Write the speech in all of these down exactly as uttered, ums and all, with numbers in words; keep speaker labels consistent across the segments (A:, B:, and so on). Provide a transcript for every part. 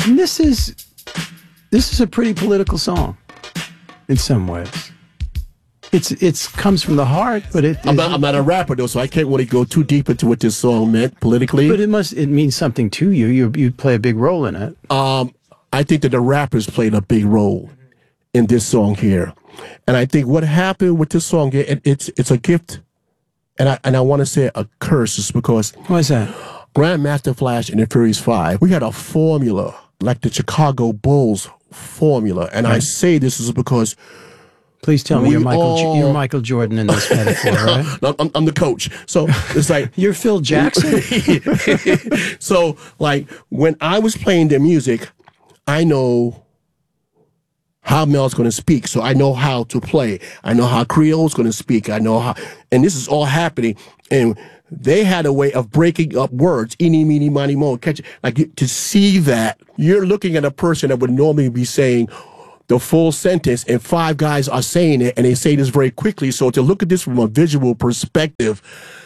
A: And this is this is a pretty political song in some ways. It's it's comes from the heart, but it.
B: I'm not, I'm not a rapper though, so I can't really go too deep into what this song meant politically.
A: But it must it means something to you. You you play a big role in it.
B: Um, I think that the rappers played a big role in this song here, and I think what happened with this song, it, it's it's a gift, and I and I want to say a curse, is because
A: why is that?
B: Grandmaster Flash and the Furious Five, we had a formula like the Chicago Bulls formula, and right. I say this is because.
A: Please tell me you're Michael, all... you're Michael Jordan in this metaphor, right?
B: no, I'm, I'm the coach. So it's like...
A: You're Phil Jackson?
B: So, like, when I was playing their music, I know how Mel's going to speak. So I know how to play. I know how Creole's going to speak. I know how... And this is all happening. And they had a way of breaking up words. Eeny, meeny, miny, mo. Catch it. Like, to see that, you're looking at a person that would normally be saying... the full sentence, and five guys are saying it, and they say this very quickly. So to look at this from a visual perspective,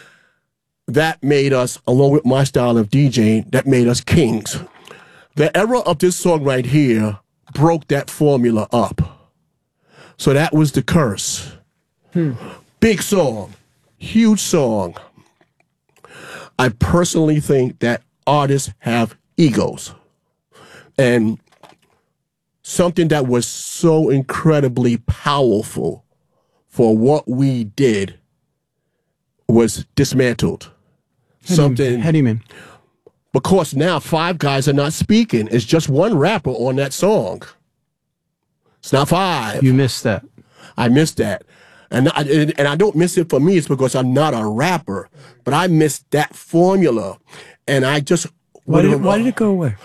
B: that made us, along with my style of DJing, that made us kings. The era of this song right here broke that formula up. So that was the curse. Hmm. Big song, huge song. I personally think that artists have egos. And something that was so incredibly powerful for what we did was dismantled.
A: How
B: Something.
A: Do you, how do you mean?
B: Because now five guys are not speaking. It's just one rapper on that song. It's not five.
A: You missed that.
B: I missed that. And I, and I don't miss it for me. It's because I'm not a rapper. But I missed that formula. And I just...
A: Why did it, why did it go away?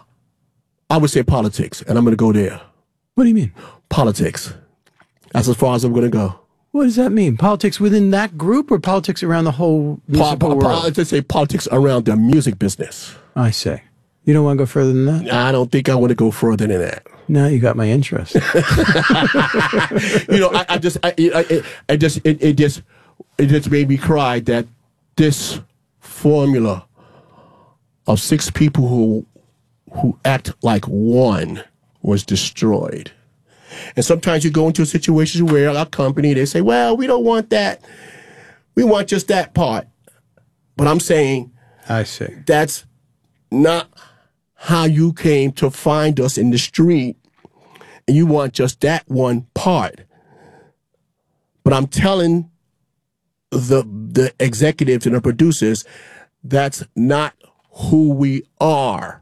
B: I would say politics, and I'm going to go there.
A: What do you mean?
B: Politics. That's as far as I'm going to go.
A: What does that mean? Politics within that group or politics around the whole music world?
B: I just say politics around the music business.
A: I say. You don't want to go further than that?
B: I don't think I want to go further than that.
A: Now you got my interest.
B: you know, I, I just, I, I, I just, it, it just, it just made me cry that this formula of six people who who act like one was destroyed. And sometimes you go into a situation where a company, they say, well, we don't want that. We want just that part. But I'm saying,
A: I see.
B: That's not how you came to find us in the street. And you want just that one part. But I'm telling the the executives and the producers, that's not who we are.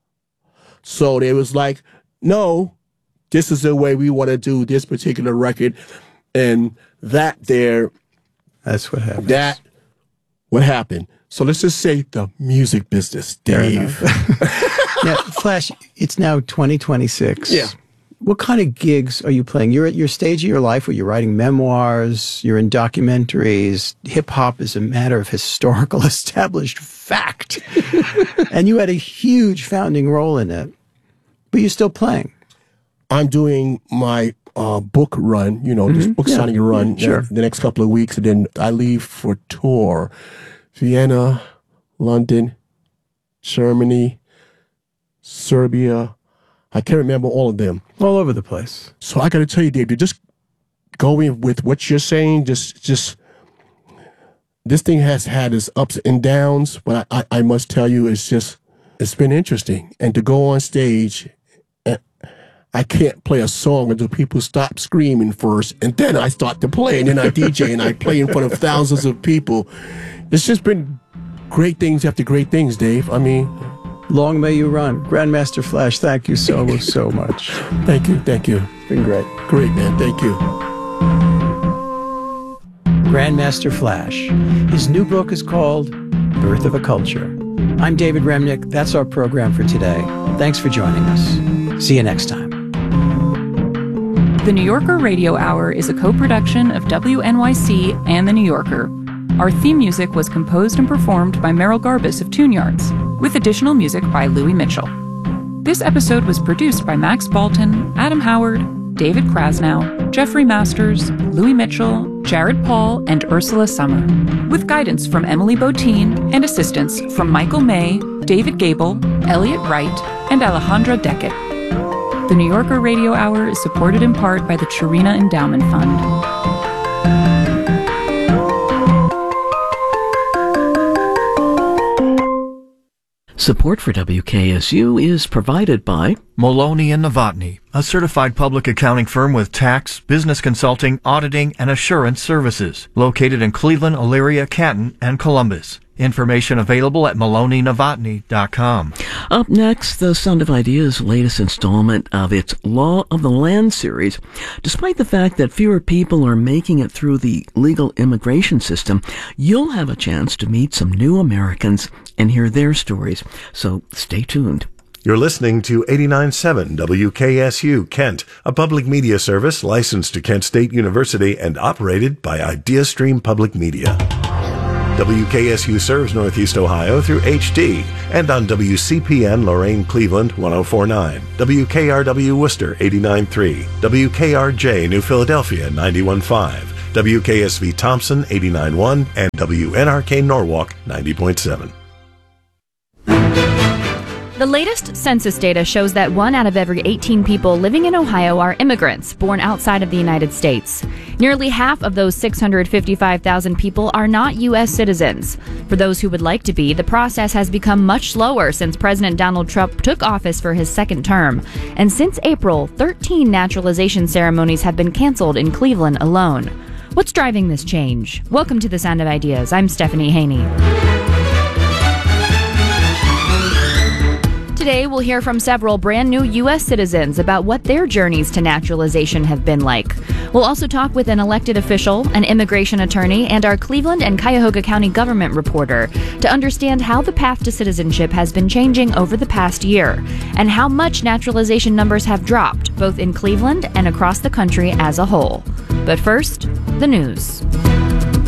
B: So they was like, no, this is the way we want to do this particular record. And that there.
A: That's what happened.
B: That, what happened. So let's just say the music business, Dave.
A: Now, Flash, it's now twenty twenty-six.
B: Yeah.
A: What kind of gigs are you playing? You're at your stage of your life where you're writing memoirs, you're in documentaries. Hip-hop is a matter of historical established fact. And you had a huge founding role in it, but you're still playing.
B: I'm doing my uh, book run, you know, mm-hmm. this book
A: yeah.
B: signing run
A: yeah, sure.
B: the, the next couple of weeks, and then I leave for tour. Vienna, London, Germany, Serbia. I can't remember all of them.
A: All over the place.
B: So I got to tell you, Dave, to just go in with what you're saying, just, just, this thing has had its ups and downs, but I, I, I must tell you, it's just, it's been interesting. And to go on stage, and I can't play a song until people stop screaming first, and then I start to play, and then I D J, and I play in front of thousands of people. It's just been great things after great things, Dave. I mean...
A: Long may you run. Grandmaster Flash, thank you so, so much.
B: Thank you, thank you.
A: It's been great.
B: Great, man, thank you.
A: Grandmaster Flash. His new book is called Birth of a Culture. I'm David Remnick. That's our program for today. Thanks for joining us. See you next time.
C: The New Yorker Radio Hour is a co-production of W N Y C and The New Yorker. Our theme music was composed and performed by Merrill Garbus of Tune Yards, with additional music by Louis Mitchell. This episode was produced by Max Balton, Adam Howard, David Krasnow, Jeffrey Masters, Louis Mitchell, Jared Paul, and Ursula Summer, with guidance from Emily Botine and assistance from Michael May, David Gable, Elliot Wright, and Alejandra Deckett. The New Yorker Radio Hour is supported in part by the Chirina Endowment Fund.
D: Support for W K S U is provided by
E: Maloney and Novotny, a certified public accounting firm with tax, business consulting, auditing, and assurance services, located in Cleveland, Elyria, Canton, and Columbus. Information available at maloney novotny dot com.
D: Up next, the Sound of Ideas' latest installment of its Law of the Land series. Despite the fact that fewer people are making it through the legal immigration system, you'll have a chance to meet some new Americans and hear their stories. So stay tuned.
F: You're listening to eighty-nine point seven W K S U Kent, a public media service licensed to Kent State University and operated by IdeaStream Public Media. W K S U serves Northeast Ohio through H D and on W C P N Lorain Cleveland one oh four point nine, W K R W Worcester eighty-nine point three, W K R J New Philadelphia ninety-one point five, W K S V Thompson eighty-nine point one, and W N R K Norwalk ninety point seven.
G: The latest census data shows that one out of every eighteen people living in Ohio are immigrants born outside of the United States. Nearly half of those six hundred fifty-five thousand people are not U S citizens. For those who would like to be, the process has become much slower since President Donald Trump took office for his second term. And since April, thirteen naturalization ceremonies have been canceled in Cleveland alone. What's driving this change? Welcome to The Sound of Ideas. I'm Stephanie Haney. Today, we'll hear from several brand new U S citizens about what their journeys to naturalization have been like. We'll also talk with an elected official, an immigration attorney, and our Cleveland and Cuyahoga County government reporter to understand how the path to citizenship has been changing over the past year and how much naturalization numbers have dropped, both in Cleveland and across the country as a whole. But first, the news.